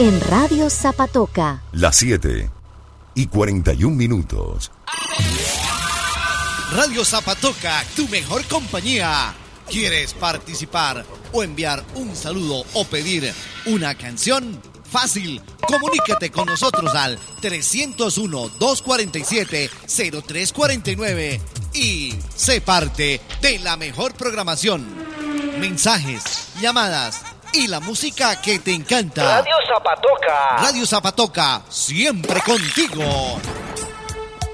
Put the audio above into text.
en Radio Zapatoca. Las 7:41. Radio Zapatoca, tu mejor compañía. ¿Quieres participar o enviar un saludo o pedir una canción? Fácil, comunícate con nosotros al 301-247-0349 y sé parte de la mejor programación. Mensajes, llamadas y la música que te encanta. Radio Zapatoca. Radio Zapatoca, siempre contigo.